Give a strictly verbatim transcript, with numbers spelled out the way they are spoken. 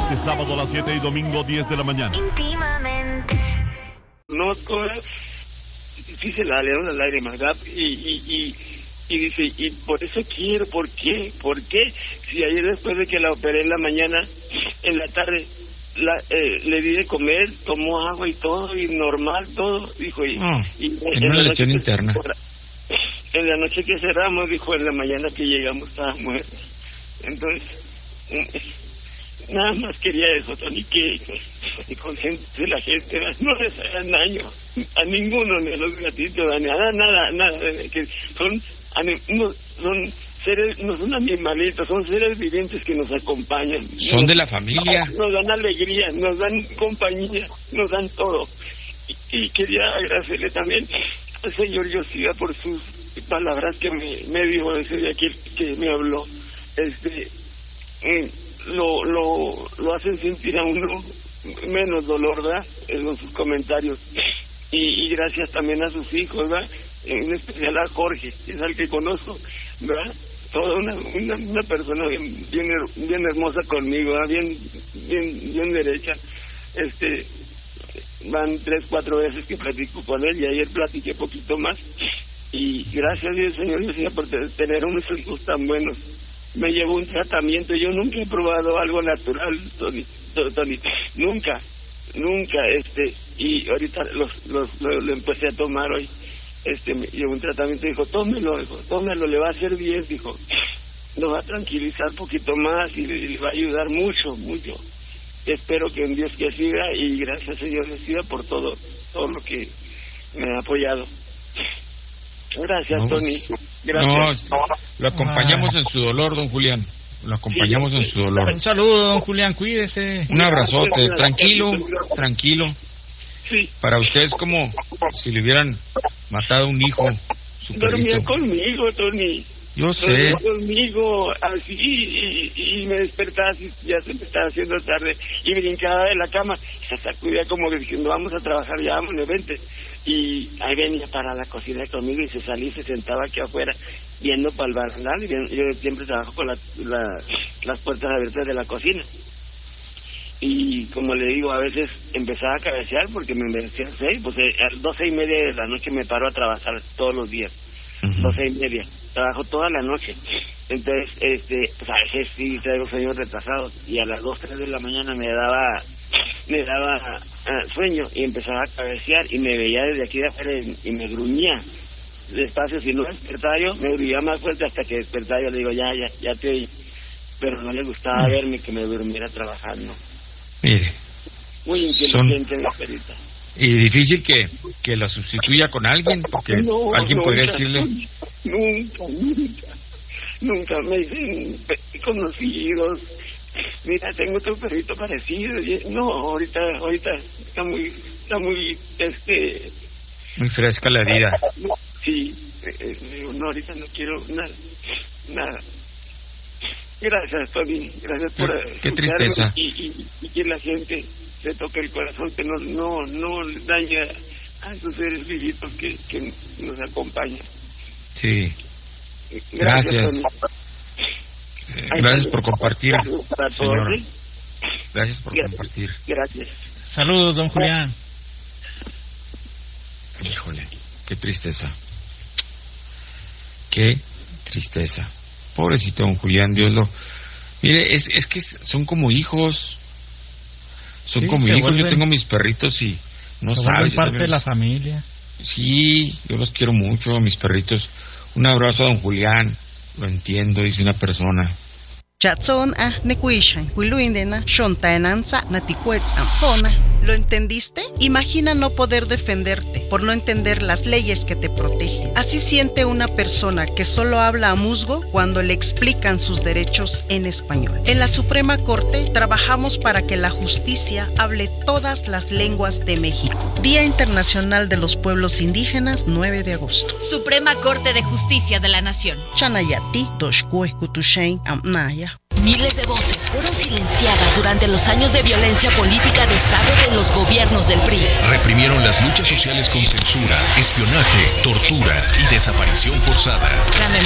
Este sábado a las siete y domingo diez de la mañana. Íntimamente. No, sí se la le da una lágrima, ¿verdad? Y, y, y, y dice, y por eso quiero, ¿por qué? ¿Por qué? Si ayer después de que la operé en la mañana, en la tarde, la, eh, le di de comer, tomó agua y todo, y normal todo, dijo, y... Oh, y en una lesión interna. En la noche que cerramos, dijo, en la mañana que llegamos estaba muerta. Entonces, nada más quería eso, Tony, que, que consciente la gente, no les hagan daño a ninguno, ni a los gatitos, ni nada, nada, nada, que son, no, son seres, no son animalitos, son seres vivientes que nos acompañan. Son nos, de la familia. Nos dan alegría, nos dan compañía, nos dan todo. Y, y quería agradecerle también al señor Josiah por sus palabras que me, me dijo ese día que, que me habló. Este, eh, lo, lo, lo hacen sentir a uno menos dolor, ¿verdad? En sus comentarios. Y, y gracias también a sus hijos, ¿verdad? En especial a Jorge, que es al que conozco, ¿verdad? Toda una, una, una persona bien, bien, bien hermosa conmigo, ¿verdad? Bien, bien, bien derecha. Este, van tres, cuatro veces que platico con él, y ayer platiqué poquito más. Y gracias a Dios, señor, Josiah, por tener unos hijos tan buenos. Me llevó un tratamiento, yo nunca he probado algo natural, Tony, Tony, nunca, nunca, este, y ahorita los, los, lo, lo empecé a tomar hoy, este, me llevó un tratamiento, dijo, tómelo, dijo, tómelo, le va a hacer bien, dijo, lo va a tranquilizar un poquito más y le, le va a ayudar mucho, mucho. Espero que en Dios que siga, y gracias, señor, siga por todo, todo lo que me ha apoyado. Gracias, no, Tony. Gracias. No, lo acompañamos ah. en su dolor, don Julián. Lo acompañamos sí, en su dolor. Un saludo, don Julián, cuídese. Un abrazote, tranquilo, tranquilo. Sí. Para usted es como si le hubieran matado un hijo, su Dormía perrito. conmigo, Tony. Yo sé. Dormía conmigo, así, y, y me despertaba, así, ya se me estaba haciendo tarde, y brincaba de la cama, y se sacudía como diciendo, vamos a trabajar, ya vámonos, vente. Y ahí venía para la cocina conmigo y se salía y se sentaba aquí afuera viendo para el barandal. Y yo siempre trabajo con la, la, las puertas abiertas de la cocina. Y como le digo, a veces empezaba a cabecear porque me merecía seis, pues eh, a las doce y media de la noche me paro a trabajar todos los días. Uh-huh. Doce y media, trabajo toda la noche. Entonces, este, pues a veces sí traigo sueños retrasados, y a las dos, tres de la mañana me daba, me daba uh, sueño, y empezaba a cabecear, y me veía desde aquí de afuera y, y me gruñía despacio. Si no despertaba yo, me gruñía más fuerte, hasta que despertaba yo le digo, ya, ya, ya te oí. Pero no le gustaba uh-huh. verme que me durmiera trabajando. Mire, muy inteligente la perita. Y difícil que, que la sustituya con alguien, porque no, alguien nunca, podría decirle... Nunca, nunca, nunca me dicen conocidos, mira, tengo otro perrito parecido. Y, no, ahorita, ahorita está muy, está muy, este... Muy fresca la herida. Sí, eh, no, ahorita no quiero nada, nada. Gracias, Tony, gracias por... Qué tristeza. Y, y, y que la gente se toque el corazón, que no, no, no daña a esos seres vivitos que, que nos acompañan. Sí. Gracias. Gracias, eh, gracias por compartir, señor. Gracias por gracias. compartir. Gracias. Saludos, don Julián. Híjole, qué tristeza. Qué tristeza. Pobrecito don Julián, Dios lo... Mire, es, es que son como hijos. Son sí, como hijos. Vuelven, yo tengo mis perritos y no sabes. Son parte de la familia. Sí, yo los quiero mucho, mis perritos. Un abrazo a don Julián. Lo entiendo, dice una persona. ¿Lo entendiste? Imagina no poder defenderte por no entender las leyes que te protegen. Así siente una persona que solo habla a musgo cuando le explican sus derechos en español. En la Suprema Corte trabajamos para que la justicia hable todas las lenguas de México. Día Internacional de los Pueblos Indígenas, nueve de agosto. Suprema Corte de Justicia de la Nación. Chanayati, Toshkue, Kutushain, Amnaya. Miles de voces fueron silenciadas durante los años de violencia política de Estado de los gobiernos del P R I. Reprimieron las luchas sociales con censura, espionaje, tortura y desaparición forzada. La